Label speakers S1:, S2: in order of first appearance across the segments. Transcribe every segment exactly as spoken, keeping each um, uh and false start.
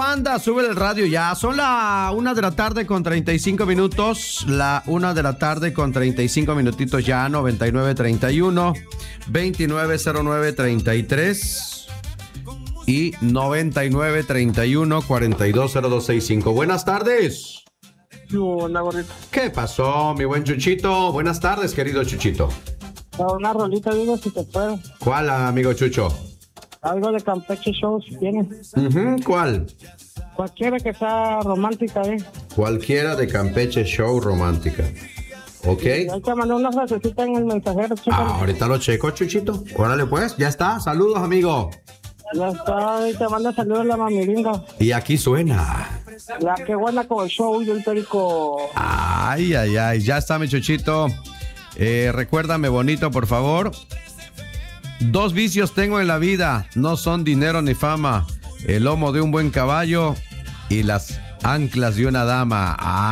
S1: anda? Sube el radio ya. Son la una de la tarde con treinta y cinco minutos. La una de la tarde con treinta y cinco minutitos ya. noventa y nueve treinta y uno, veintinueve cero nueve treinta y tres y noventa y nueve treinta y uno, cuarenta y dos cero dos sesenta y cinco. Buenas tardes.
S2: Hola, gordito.
S1: ¿Qué pasó, mi buen Chuchito? Buenas tardes, querido Chuchito.
S2: Una rolita, digo, si te puedo.
S1: ¿Cuál, amigo Chucho?
S2: Algo de Campeche Show, si tienes.
S1: Uh-huh. ¿Cuál?
S2: Cualquiera que sea romántica, ¿eh?
S1: Cualquiera de Campeche Show romántica. Ok.
S2: Y ahí te mandé una frasecita en el mensajero, chico.
S1: Ah, ahorita lo checo, Chuchito. Órale, pues, ya está. Saludos, amigo.
S2: Ya está, ahí te manda saludos la mamiringa.
S1: Y aquí suena.
S2: La que buena con el show y el perico.
S1: Ay, ay, ay. Ya está, mi Chuchito. Eh, recuérdame bonito, por favor. Dos vicios tengo en la vida. No son dinero ni fama. El lomo de un buen caballo y las anclas de una dama.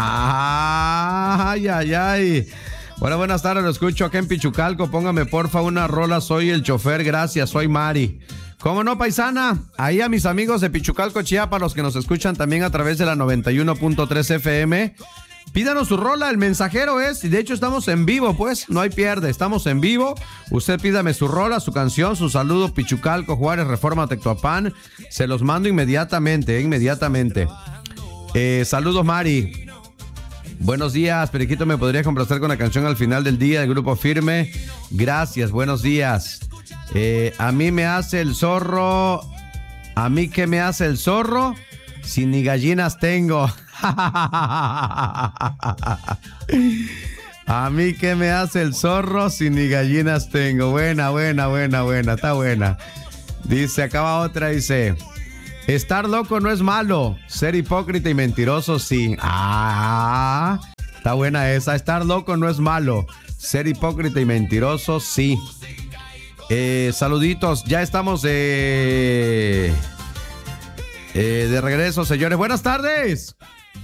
S1: Ay, ay, ay. Bueno, buenas tardes. Lo escucho acá en Pichucalco. Póngame, porfa, una rola. Soy el chofer. Gracias. Soy Mari. ¿Cómo no, paisana? Ahí a mis amigos de Pichucalco, Chiapas, los que nos escuchan también a través de la noventa y uno punto tres F M. Pídanos su rola, el mensajero es, y de hecho estamos en vivo, pues, no hay pierde, estamos en vivo. Usted pídame su rola, su canción, su saludo, Pichucalco, Juárez, Reforma, Tectoapán. Se los mando inmediatamente, eh, inmediatamente. Eh, saludos, Mari. Buenos días, Periquito, ¿me podría complacer con la canción al final del día del Grupo Firme? Gracias, buenos días. Eh, a mí me hace el zorro. ¿A mí qué me hace el zorro? Si ni gallinas tengo. A mí qué me hace el zorro si ni gallinas tengo. Buena, buena, buena, buena, está buena. Dice, acaba otra, dice, estar loco no es malo, ser hipócrita y mentiroso sí. Ah, está buena esa. Estar loco no es malo, ser hipócrita y mentiroso sí. Eh, saluditos, ya estamos de eh, de regreso, señores. Buenas tardes.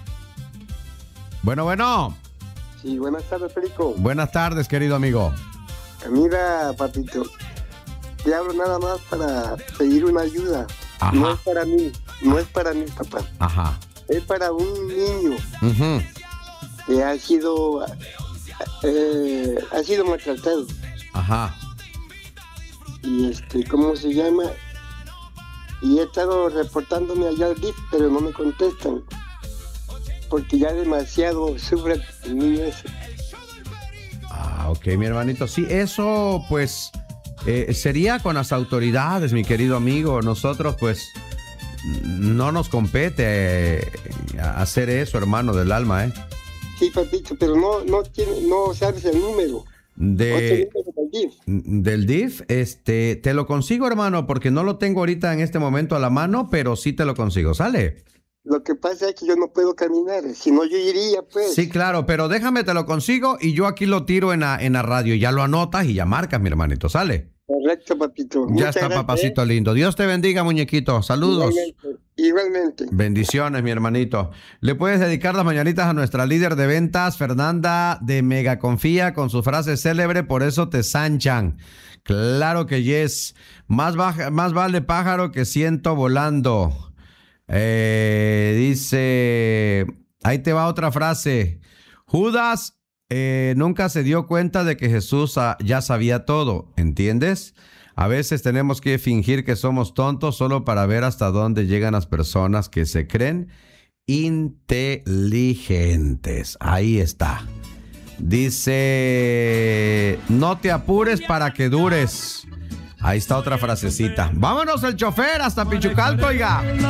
S1: Bueno, bueno.
S3: Sí, buenas tardes, Perico.
S1: Buenas tardes, querido amigo.
S3: Mira, papito, te hablo nada más para pedir una ayuda.
S1: Ajá.
S3: No es para mí, no es para mí, papá.
S1: Ajá.
S3: Es para un niño
S1: Uh-huh.
S3: que ha sido, eh, ha sido maltratado.
S1: Ajá.
S3: Y este, ¿cómo se llama? Y he estado reportándome allá al D I F, pero no me contestan. Porque ya demasiado sufre el niño ese.
S1: Ah, ok, mi hermanito. Sí, eso pues eh, sería con las autoridades, mi querido amigo. Nosotros pues no nos compete eh, hacer eso, hermano del alma, ¿eh?
S3: Sí, papito, pero no, no, tiene, no sabes el número.
S1: De,
S3: Otro número del D I F.
S1: del D I F, este, te lo consigo, hermano, porque no lo tengo ahorita en este momento a la mano, pero sí te lo consigo, ¿sale?
S3: Lo que pasa es que yo no puedo caminar, si no yo iría, pues.
S1: Sí, claro, pero déjame, te lo consigo y yo aquí lo tiro en la, en la radio. Ya lo anotas y ya marcas, mi hermanito, ¿sale?
S3: Correcto, papito.
S1: Ya
S3: Muchas
S1: está,
S3: gracias,
S1: papacito
S3: ¿eh?
S1: lindo. Dios te bendiga, muñequito. Saludos.
S3: Igualmente, igualmente.
S1: Bendiciones, mi hermanito. Le puedes dedicar las mañanitas a nuestra líder de ventas, Fernanda de Mega Confía, con su frase célebre, por eso te sanchan. Claro que yes. Más, baja, más vale pájaro que ciento volando. Eh, dice, ahí te va otra frase. Judas eh, nunca se dio cuenta de que Jesús ah, ya sabía todo, ¿entiendes? A veces tenemos que fingir que somos tontos solo para ver hasta dónde llegan las personas que se creen inteligentes. Ahí está. Dice, no te apures para que dures. Ahí está otra frasecita. Vámonos el chofer hasta Pichucalco, oiga.